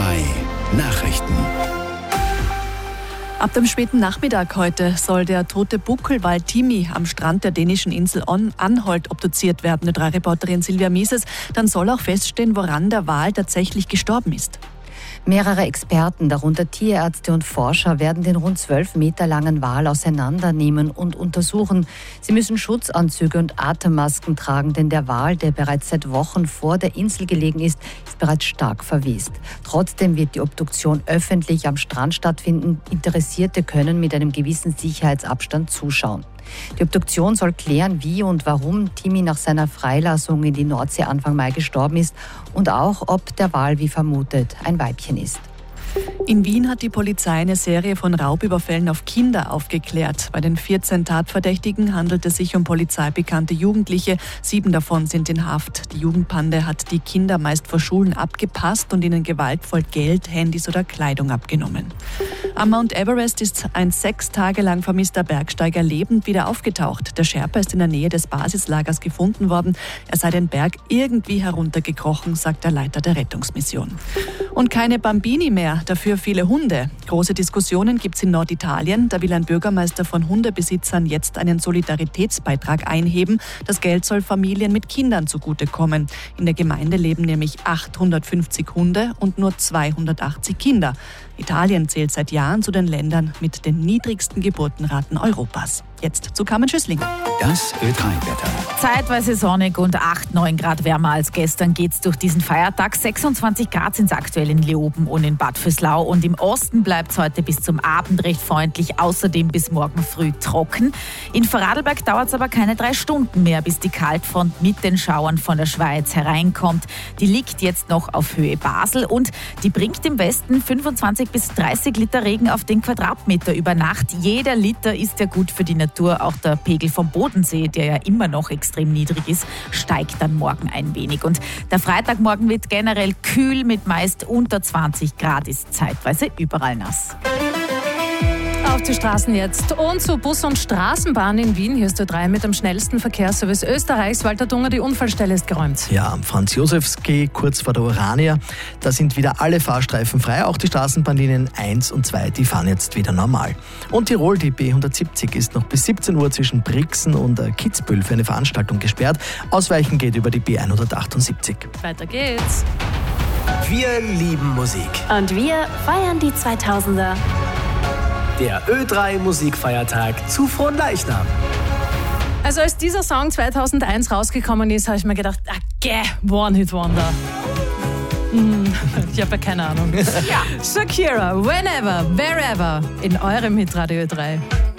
Nachrichten. Ab dem späten Nachmittag heute soll der tote Buckelwal Timi am Strand der dänischen Insel Anholt obduziert werden. Ö3-Reporterin Silvia Mieses. Dann soll auch feststehen, woran der Wal tatsächlich gestorben ist. Mehrere Experten, darunter Tierärzte und Forscher, werden den rund 12 Meter langen Wal auseinandernehmen und untersuchen. Sie müssen Schutzanzüge und Atemmasken tragen, denn der Wal, der bereits seit Wochen vor der Insel gelegen ist bereits stark verwest. Trotzdem wird die Obduktion öffentlich am Strand stattfinden. Interessierte können mit einem gewissen Sicherheitsabstand zuschauen. Die Obduktion soll klären, wie und warum Timi nach seiner Freilassung in die Nordsee Anfang Mai gestorben ist und auch, ob der Wal, wie vermutet, ein Weibchen ist. In Wien hat die Polizei eine Serie von Raubüberfällen auf Kinder aufgeklärt. Bei den 14 Tatverdächtigen handelt es sich um polizeibekannte Jugendliche. 7 davon sind in Haft. Die Jugendbande hat die Kinder meist vor Schulen abgepasst und ihnen gewaltvoll Geld, Handys oder Kleidung abgenommen. Am Mount Everest ist ein 6 Tage lang vermisster Bergsteiger lebend wieder aufgetaucht. Der Sherpa ist in der Nähe des Basislagers gefunden worden. Er sei den Berg irgendwie heruntergekrochen, sagt der Leiter der Rettungsmission. Und keine Bambini mehr, dafür viele Hunde. Große Diskussionen gibt es in Norditalien. Da will ein Bürgermeister von Hundebesitzern jetzt einen Solidaritätsbeitrag einheben. Das Geld soll Familien mit Kindern zugutekommen. In der Gemeinde leben nämlich 850 Hunde und nur 280 Kinder. Italien zählt seit Jahren zu den Ländern mit den niedrigsten Geburtenraten Europas. Jetzt zu Carmen Schüssling. Das Ö3-Wetter. Zeitweise sonnig und 8-9 Grad wärmer als gestern geht's durch diesen Feiertag. 26 Grad sind es aktuell in Leoben und in Bad Vöslau. Und im Osten bleibt es heute bis zum Abend recht freundlich, außerdem bis morgen früh trocken. In Vorarlberg dauert es aber keine 3 Stunden mehr, bis die Kaltfront mit den Schauern von der Schweiz hereinkommt. Die liegt jetzt noch auf Höhe Basel und die bringt im Westen 25 bis 30 Liter Regen auf den Quadratmeter über Nacht. Jeder Liter ist ja gut für die Natur. Auch der Pegel vom Bodensee, der ja immer noch extrem niedrig ist, steigt dann morgen ein wenig. Und der Freitagmorgen wird generell kühl mit meist unter 20 Grad, ist zeitweise überall nass. Auf die Straßen jetzt und zu Bus und Straßenbahn in Wien. Hier ist Ö3 mit dem schnellsten Verkehrsservice Österreichs. Walter Dunger, die Unfallstelle ist geräumt. Ja, am Franz-Josefs-Quai, kurz vor der Urania, da sind wieder alle Fahrstreifen frei. Auch die Straßenbahnlinien 1 und 2, die fahren jetzt wieder normal. Und Tirol, die B170, ist noch bis 17 Uhr zwischen Brixen und Kitzbühel für eine Veranstaltung gesperrt. Ausweichen geht über die B178. Weiter geht's. Wir lieben Musik. Und wir feiern die 2000er. Der Ö3 Musikfeiertag zu Fronleichnam. Also als dieser Song 2001 rausgekommen ist, habe ich mir gedacht, One-Hit-Wonder. Ich habe ja keine Ahnung. Ja. Shakira, Whenever, Wherever in eurem Hitradio Ö3.